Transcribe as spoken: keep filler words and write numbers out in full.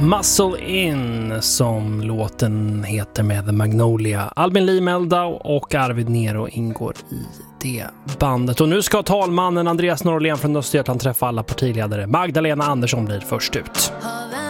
Muscle In, som låten heter, med The Magnolia. Albin Lee Meldau och Arvid Nero ingår i det bandet. Och nu ska talmannen Andreas Norlén från Östergötland träffa alla partiledare. Magdalena Andersson blir först ut.